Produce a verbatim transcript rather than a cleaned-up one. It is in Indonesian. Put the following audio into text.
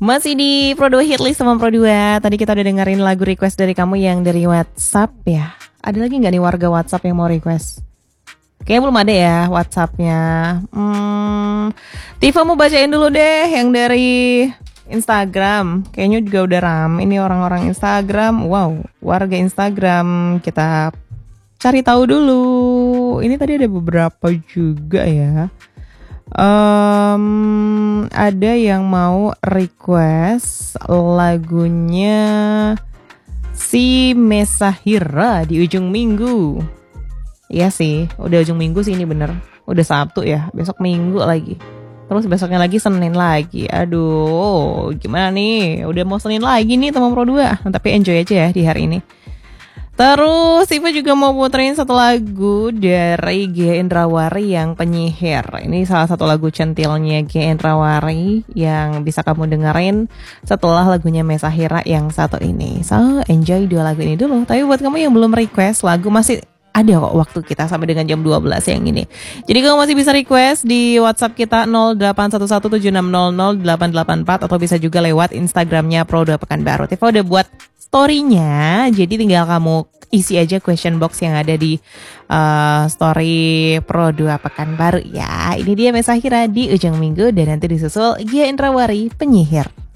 Masih di Pro dua Hitlist sama Pro dua. Tadi kita udah dengerin lagu request dari kamu yang dari WhatsApp ya. Ada lagi gak nih warga WhatsApp yang mau request? Kayaknya belum ada ya WhatsAppnya. hmm, Tifa mau bacain dulu deh yang dari Instagram. Kayaknya juga udah ram. Ini orang-orang Instagram. Wow, warga Instagram. Kita cari tahu dulu. Ini tadi ada beberapa juga ya. Um, ada yang mau request lagunya si Mesahira di ujung minggu. Iya sih, udah ujung minggu sih ini bener. Udah Sabtu ya, besok minggu lagi. Terus besoknya lagi Senin lagi. Aduh, gimana nih? Udah mau Senin lagi nih teman Pro dua. Tapi enjoy aja ya di hari ini. Terus Siva juga mau puterin satu lagu dari G Indrawari yang penyihir. Ini salah satu lagu centilnya G Indrawari yang bisa kamu dengerin setelah lagunya Mesahira yang satu ini. So enjoy dua lagu ini dulu. Tapi buat kamu yang belum request lagu, masih ada kok waktu kita sampai dengan jam dua belas yang ini. Jadi kamu masih bisa request di WhatsApp kita nol delapan satu satu tujuh enam nol nol delapan delapan empat atau bisa juga lewat Instagramnya Pro dua Pekanbaru. Tifa udah buat story-nya, jadi tinggal kamu isi aja question box yang ada di uh, story Pro dua Pekanbaru ya. Ini dia Mesahira di ujung minggu dan nanti disusul Gia Indrawari penyihir.